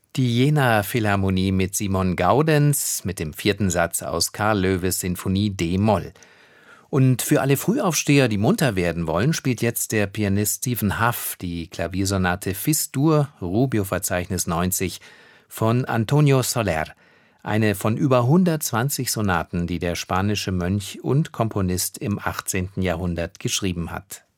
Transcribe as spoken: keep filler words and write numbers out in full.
Die Jenaer Philharmonie mit Simon Gaudenz mit dem vierten Satz aus Karl Loewes Sinfonie d-Moll. Und für alle Frühaufsteher, die munter werden wollen, spielt jetzt der Pianist Stephen Hough die Klaviersonate Fis-Dur, Rubio-Verzeichnis neunzig, von Antonio Soler, eine von über hundertzwanzig Sonaten, die der spanische Mönch und Komponist im achtzehnten Jahrhundert geschrieben hat.